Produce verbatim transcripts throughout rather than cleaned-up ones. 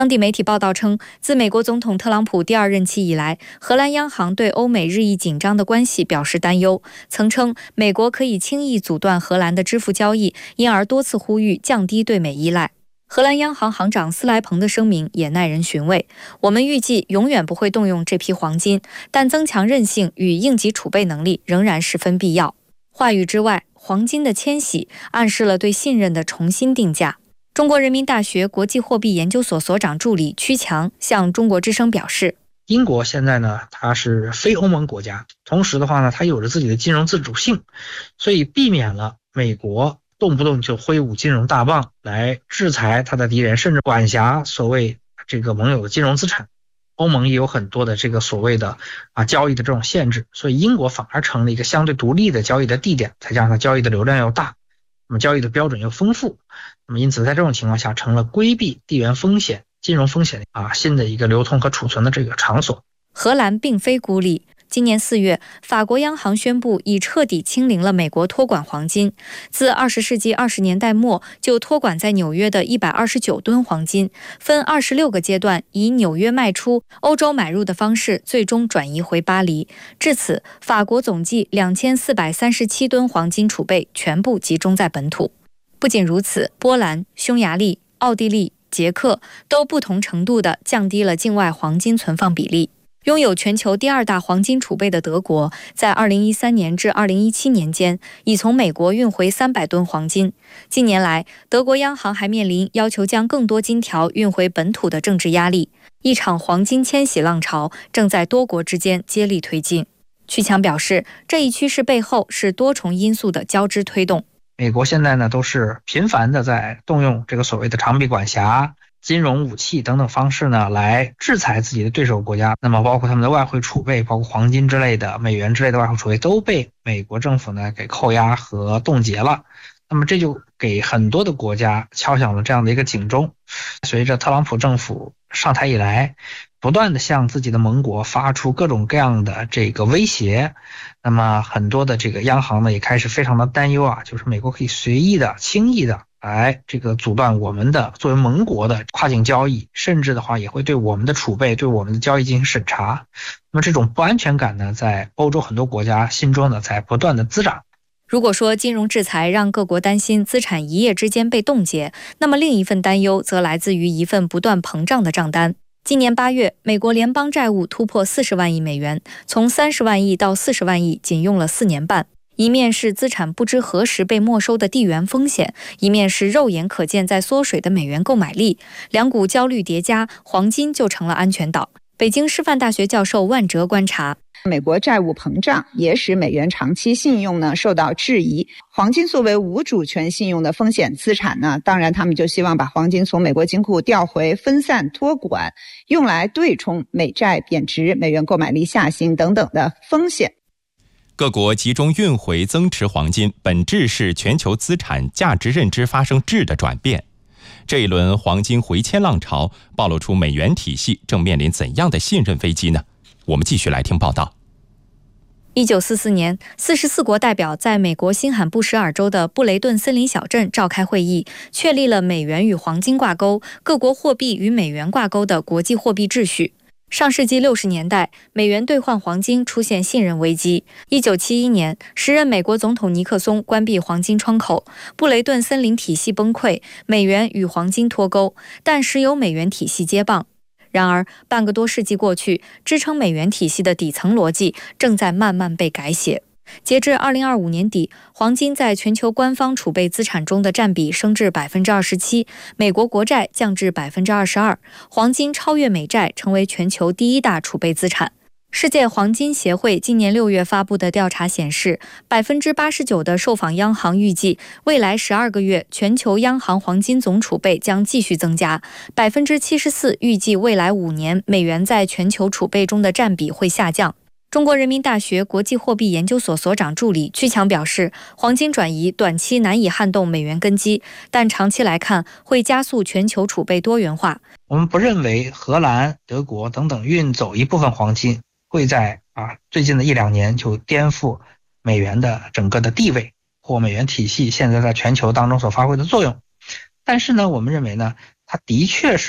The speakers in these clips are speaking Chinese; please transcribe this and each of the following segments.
当地媒体报道称，自美国总统特朗普第二任期以来，荷兰央行对欧美日益紧张的关系表示担忧，曾称美国可以轻易阻断荷兰的支付交易，因而多次呼吁降低对美依赖。荷兰央行行长斯莱彭的声明也耐人寻味，我们预计永远不会动用这批黄金，但增强韧性与应急储备能力仍然十分必要。话语之外，黄金的迁徙暗示了对信任的重新定价。中国人民大学国际货币研究所所长助理曲强向中国之声表示， 英国现在呢，它是非欧盟国家，同时的话呢，它有着自己的金融自主性，所以避免了美国动不动就挥舞金融大棒来制裁它的敌人，甚至管辖所谓这个盟友的金融资产。欧盟也有很多的这个所谓的啊交易的这种限制，所以英国反而成了一个相对独立的交易的地点，再加上交易的流量又大，那么交易的标准又丰富，那么因此在这种情况下成了规避地缘风险、金融风险啊新的一个流通和储存的这个场所。 荷兰并非孤立。今年四月，法国央行宣布已彻底清零了美国托管黄金。自二十世纪二十年代末就托管在纽约的一百二十九吨黄金，分二十六个阶段以纽约卖出、欧洲买入的方式，最终转移回巴黎。至此，法国总计两千四百三十七吨黄金储备全部集中在本土。不仅如此，波兰、匈牙利、奥地利、捷克都不同程度地降低了境外黄金存放比例。拥有全球第二大黄金储备的德国，在二零一三年至二零一七年间，已从美国运回三百吨黄金。近年来，德国央行还面临要求将更多金条运回本土的政治压力。一场黄金迁徙浪潮正在多国之间接力推进。曲强表示，这一趋势背后是多重因素的交织推动。 美国现在呢，都是频繁的在动用这个所谓的长臂管辖、金融武器等等方式呢，来制裁自己的对手国家。那么包括他们的外汇储备，包括黄金之类的、美元之类的外汇储备，都被美国政府呢给扣押和冻结了。那么这就给很多的国家敲响了这样的一个警钟。随着特朗普政府上台以来，不断的向自己的盟国发出各种各样的这个威胁，那么很多的这个央行呢也开始非常的担忧啊，就是美国可以随意的、轻易的来这个阻断我们的作为盟国的跨境交易，甚至的话也会对我们的储备、对我们的交易进行审查。那么这种不安全感呢，在欧洲很多国家心中呢在不断的滋长。 如果说金融制裁让各国担心资产一夜之间被冻结，那么另一份担忧则来自于一份不断膨胀的账单。今年八月，美国联邦债务突破四十万亿美元，从三十万亿到四十万亿仅用了四年半。一面是资产不知何时被没收的地缘风险，一面是肉眼可见在缩水的美元购买力，两股焦虑叠加，黄金就成了安全岛。北京师范大学教授万哲观察， 美国债务膨胀也使美元长期信用呢受到质疑。黄金作为无主权信用的风险资产呢，当然他们就希望把黄金从美国金库调回分散托管，用来对冲美债贬值、美元购买力下行等等的风险。 各国集中运回增持黄金，本质是全球资产价值认知发生质的转变。这一轮黄金回迁浪潮暴露出美元体系正面临怎样的信任危机呢？我们继续来听报道。 一九四四年，四十四国代表在美国新罕布什尔州的布雷顿森林小镇召开会议，确立了美元与黄金挂钩、各国货币与美元挂钩的国际货币秩序。上世纪六十年代，美元兑换黄金出现信任危机。一九七一年，时任美国总统尼克松关闭黄金窗口，布雷顿森林体系崩溃，美元与黄金脱钩，但时有美元体系接棒。然而，半个多世纪过去，支撑美元体系的底层逻辑正在慢慢被改写。截至二零二五年底，黄金在全球官方储备资产中的占比升至 百分之二十七， 美国国债降至 百分之二十二， 黄金超越美债成为全球第一大储备资产。世界黄金协会今年六月发布的调查显示， 百分之八十九 的受访央行预计未来十二个月全球央行黄金总储备将继续增加， 百分之七十四 预计未来五年美元在全球储备中的占比会下降。中国人民大学国际货币研究所所长助理曲强表示，黄金转移短期难以撼动美元根基，但长期来看会加速全球储备多元化。 我们不认为荷兰、德国等等运走一部分黄金会在啊最近的一两年就颠覆美元的整个的地位或美元体系现在在全球当中所发挥的作用。但是呢，我们认为呢，它的确是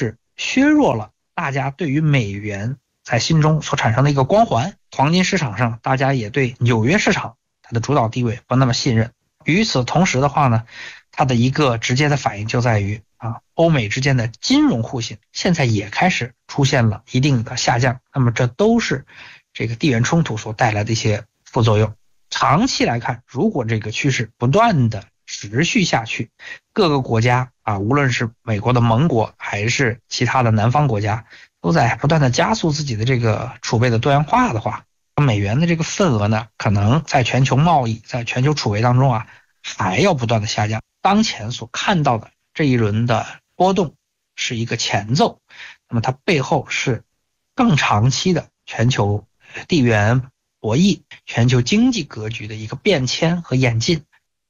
削弱了大家对于美元在心中所产生的一个光环。黄金市场上，大家也对纽约市场它的主导地位不那么信任。与此同时的话呢，它的一个直接的反应就在于啊，欧美之间的金融互信现在也开始出现了一定的下降。那么这都是这个地缘冲突所带来的一些副作用。长期来看，如果这个趋势不断的持续下去，各个国家啊，无论是美国的盟国还是其他的南方国家，都在不断的加速自己的这个储备的多元化的话，美元的这个份额呢，可能在全球贸易、在全球储备当中啊，还要不断的下降。当前所看到的这一轮的波动是一个前奏，那么它背后是更长期的全球地缘博弈、全球经济格局的一个变迁和演进。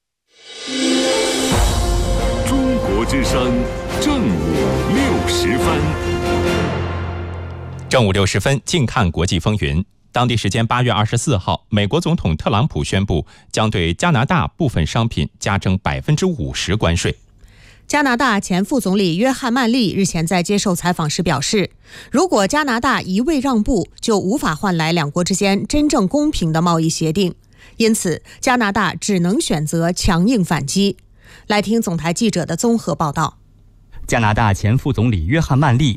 中国之声正午六时分， 正午六十分，近看国际风云。当地时间八月二十四号，美国总统特朗普宣布将对加拿大部分商品加征百分之五十关税。 加拿大前副总理约翰·曼利日前在接受采访时表示，如果加拿大一味让步，就无法换来两国之间真正公平的贸易协定，因此加拿大只能选择强硬反击。来听总台记者的综合报道。 加拿大前副总理约翰·曼利，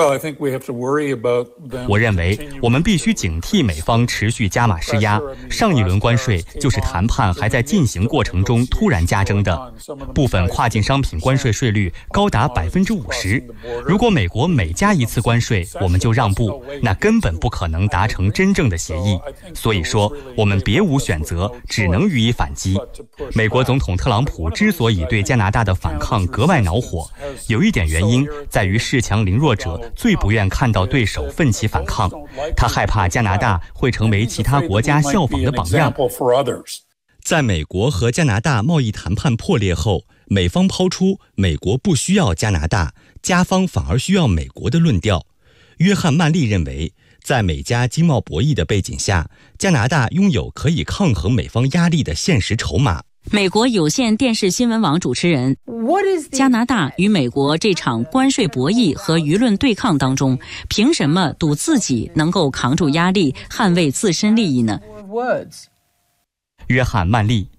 我认为我们必须警惕美方持续加码施压。上一轮关税就是谈判还在进行过程中突然加征的，部分跨境商品关税税率高达百分之五十。如果美国每加一次关税我们就让步，那根本不可能达成真正的协议。所以说，我们别无选择，只能予以反击。美国总统特朗普之所以对加拿大的反抗格外恼火，有一点原因在于恃强凌弱者最不愿看到对手奋起反抗，他害怕加拿大会成为其他国家效仿的榜样。在美国和加拿大贸易谈判破裂后，美方抛出美国不需要加拿大，加方反而需要美国的论调。约翰·曼利认为，在美加经贸博弈的背景下，加拿大拥有可以抗衡美方压力的现实筹码。 美国有线电视新闻网主持人，加拿大与美国这场关税博弈和舆论对抗当中，凭什么赌自己能够扛住压力，捍卫自身利益呢？ 约翰·曼利，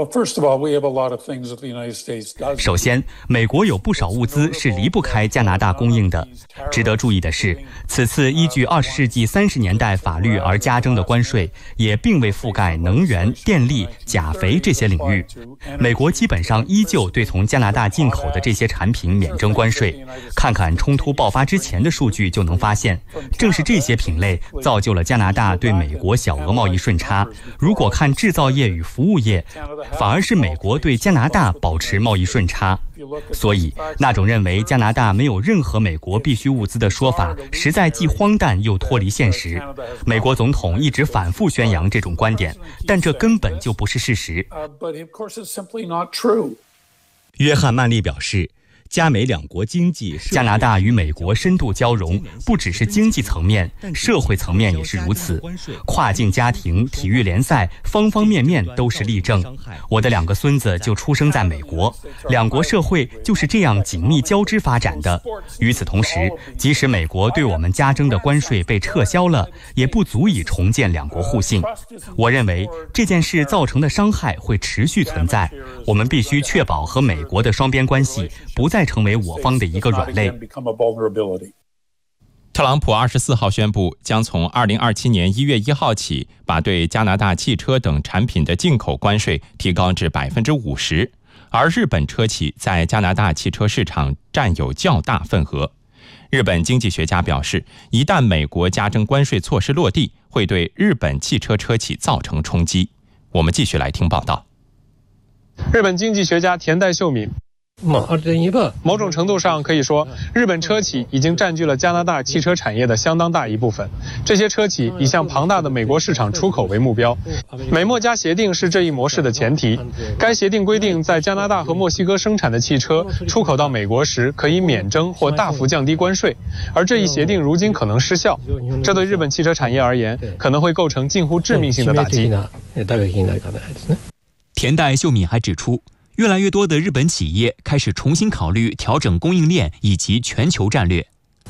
首先，美国有不少物资是离不开加拿大供应的。值得注意的是，此次依据二十世纪三十年代法律而加征的关税，也并未覆盖能源、电力、钾肥这些领域。美国基本上依旧对从加拿大进口的这些产品免征关税。看看冲突爆发之前的数据就能发现，正是这些品类造就了加拿大对美国小额贸易顺差。如果看制造业与服务业，反而是美国对加拿大保持贸易顺差。所以那种认为加拿大没有任何美国必需物资的说法，实在既荒诞又脱离现实。美国总统一直反复宣扬这种观点，但这根本就不是事实。约翰·曼利表示，加美两国经济，加拿大与美国深度交融，不只是经济层面，社会层面也是如此。跨境家庭、体育联赛，方方面面都是例证。我的两个孙子就出生在美国，两国社会就是这样紧密交织发展的。与此同时，即使美国对我们加征的关税被撤销了，也不足以重建两国互信。我认为这件事造成的伤害会持续存在，我们必须确保和美国的双边关系不再成为我方的一个软肋。 特朗普二十四号宣布，将从二零二七年一月一号起，把对加拿大汽车等产品的进口关税提高至百分之五十，而日本车企在加拿大汽车市场占有较大份额。日本经济学家表示，一旦美国加征关税措施落地，会对日本汽车车企造成冲击。我们继续来听报道。 日本经济学家田代秀敏，某种程度上可以说，日本车企已经占据了加拿大汽车产业的相当大一部分。这些车企以向庞大的美国市场出口为目标。美墨加协定是这一模式的前提。该协定规定，在加拿大和墨西哥生产的汽车出口到美国时，可以免征或大幅降低关税。而这一协定如今可能失效，这对日本汽车产业而言，可能会构成近乎致命性的打击。 田代秀敏还指出，越来越多的日本企业开始重新考虑调整供应链以及全球战略。